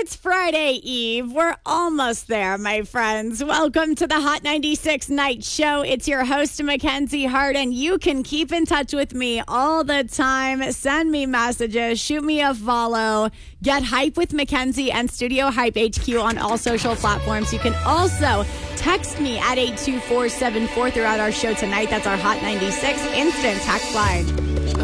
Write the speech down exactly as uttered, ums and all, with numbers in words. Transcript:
It's Friday Eve. We're almost there, my friends. Welcome to the Hot ninety-six Night Show. It's your host, Mackenzie Hart, and you can keep in touch with me all the time. Send me messages, shoot me a follow, get hype with Mackenzie and Studio Hype H Q on all social platforms. You can also text me at eight two four seven four throughout our show tonight. That's our Hot ninety-six instant text line.